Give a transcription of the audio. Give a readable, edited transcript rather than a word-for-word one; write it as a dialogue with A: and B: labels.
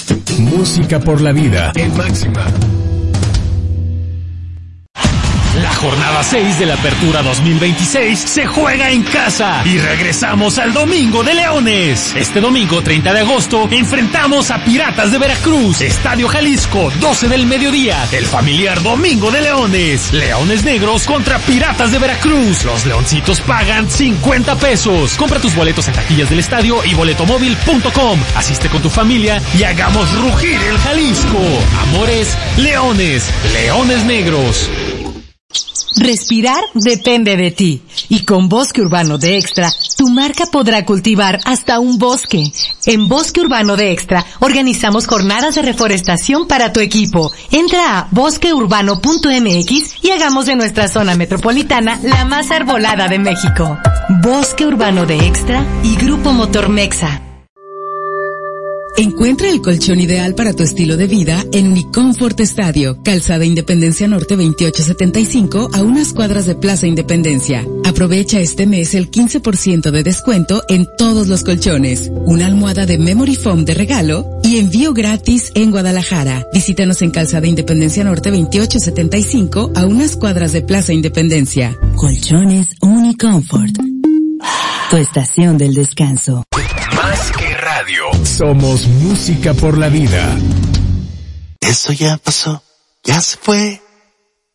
A: Música por la vida en Máxima. La jornada 6 de la Apertura 2026 se juega en casa y regresamos al Domingo de Leones. Este domingo 30 de agosto enfrentamos a Piratas de Veracruz, Estadio Jalisco, 12 del mediodía, el familiar Domingo de Leones. Leones Negros contra Piratas de Veracruz. Los leoncitos pagan 50 pesos. Compra tus boletos en taquillas del estadio y boletomóvil.com. Asiste con tu familia y hagamos rugir el Jalisco. Amores, Leones, Leones Negros.
B: Respirar depende de ti. Y con Bosque Urbano de Extra, tu marca podrá cultivar hasta un bosque. En Bosque Urbano de Extra, organizamos jornadas de reforestación para tu equipo. Entra a bosqueurbano.mx y hagamos de nuestra zona metropolitana la más arbolada de México. Bosque Urbano de Extra y Grupo Motor Mexa.
C: Encuentra el colchón ideal para tu estilo de vida en Unicomfort Estadio, Calzada Independencia Norte 2875, a unas cuadras de Plaza Independencia. Aprovecha este mes el 15% de descuento en todos los colchones, una almohada de Memory Foam de regalo y envío gratis en Guadalajara. Visítanos en Calzada Independencia Norte 2875, a unas cuadras de Plaza Independencia.
D: Colchones Unicomfort, tu estación del descanso.
A: Más que radio, somos música por la vida.
E: Eso ya pasó, ya se fue.